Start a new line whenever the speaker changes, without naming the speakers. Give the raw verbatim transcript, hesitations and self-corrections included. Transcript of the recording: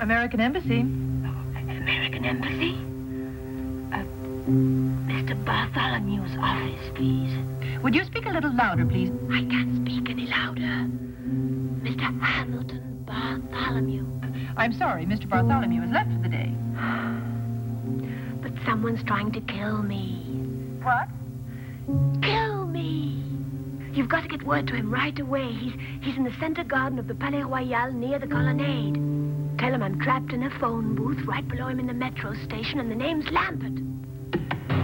American Embassy.
American Embassy? Uh, Mister Bartholomew's office, please.
Would you speak a little louder, please?
I can't speak any louder. Mister Hamilton Bartholomew.
I'm sorry, Mister Bartholomew has left for the day.
But someone's trying to kill me.
What?
Kill me! You've got to get word to him right away. He's he's in the center garden of the Palais Royal near the colonnade. Tell him I'm trapped in a phone booth right below him in the metro station, and the name's Lambert.